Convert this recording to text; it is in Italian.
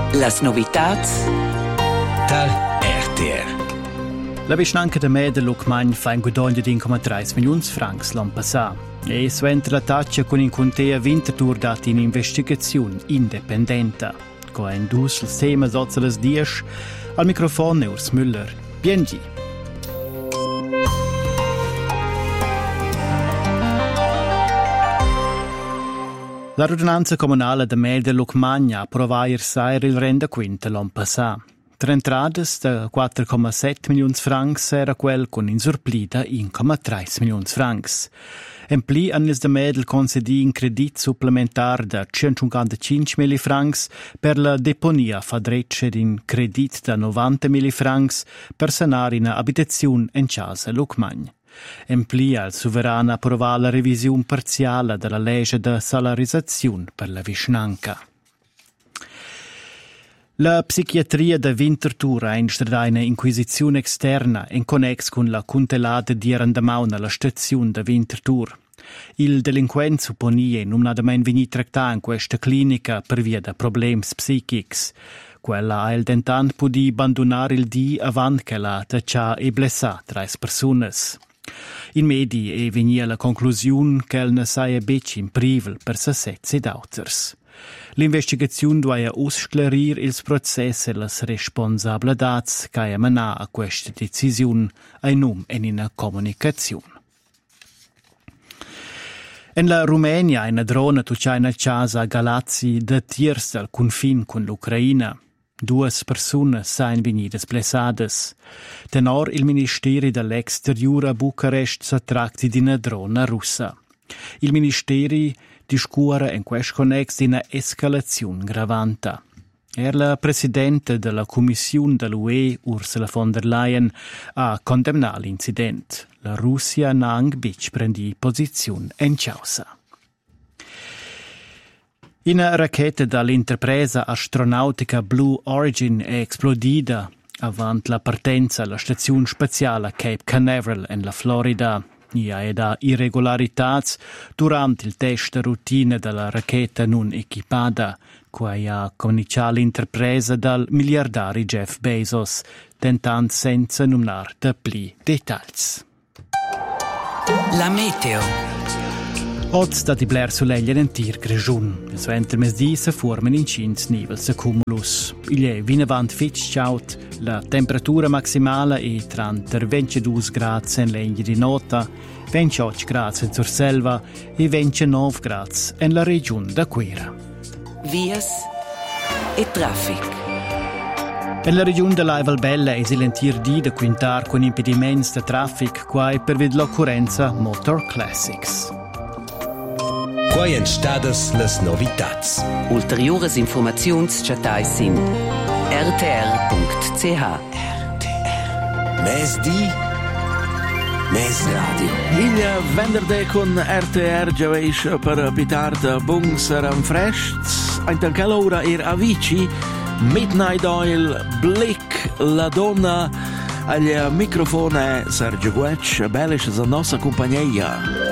Las novitats dal RTR. La vicinanca da me dell'Ucmagn fa un guadagno di 1,3 milioni francs l'anno passato. E suentra la taccia con in contea Winterthur dati in investigazione indipendente. Con un dus il tema sozza les 10, al microfono Urs Müller. Biengi. La Ordinanza Comunale da me dell'Ucmagn ha approvato ieri il rendiconto l'anno passato. Tra entrades de 4,7 milioni francs era quel con in surplida 1,3 milioni francs. En pli han ils de medel concedi un credit supplementar de 155 mili francs per la deponia fa drecce d'un credit de 90 mili francs per sanar in abitazione en casa Lucmagn. En pli al sovrano approvà la revisione parziale della legge de salarizzazione per la vicinanca. La psichiatria da Winterthur ha instaurato una inquisizione esterna in connex con la cuntelata di Arandamau alla stazione da Winterthur. Il delinquente supponia non ha mai venuto trattato in questa clinica per via di problemi psichici. Quella ha il dentant potuto abbandonare il dì avanti che la taccia e blessà 3 persone. In medi e venia la conclusione che il ne saia becci in privel per se sezze d'auters. L'investigazione doveva ausclarir ils processi e le responsabilità che emanà a questa decisione e non in una comunicazione. In la Rumenia, una drona tuccia in casa a Galazzi de tiers al confine con l'Ucraina. 2 persone sain venidas blessades. Tenor il Ministeri dell'Exterior a Bucarest si tratti di una drona russa. Il Ministeri discorre in questo connex di una escalazione gravante. La Presidente della Commissione dell'UE, Ursula von der Leyen, ha condannato l'incidente. La Russia non ha anche preso posizione in causa. Una racchetta dall'interpresa astronautica Blue Origin è esplodita avanti la partenza alla stazione spaziale Cape Canaveral in la Florida. Hi ha da irregolarità durante il test routine della racchetta non equipata, cui ha comunicato l'interpresa dal miliardario Jeff Bezos, tentando senza nominare da pli dettagli. La meteo. Oggi sta di bler soleglia in tir grigiun. Il suo intermesdì si formano in 5 nivels cumulus. Il è vinavant fitch ciaut, la temperatura maximale è tra 22 gradi in legna di nota, 28 gradi in Surselva e 29 gradi in la regione da Quera. Vias e traffic. In la regione della Valbella è il di da quintar con impedimenti di traffic quai per l'occorrenza Motor Classics. Quai en stadas las novitats. Ulteriores informazions chatais sin rtr.ch. Mes di, mes radio. Linea venerdì con RTR giaveis per abitare Bungser am Frests. Ein tal ora Avici, Midnight Oil, Blick, La Donna. Al microfono è Sergio Guecci, bella la nostra compagnia.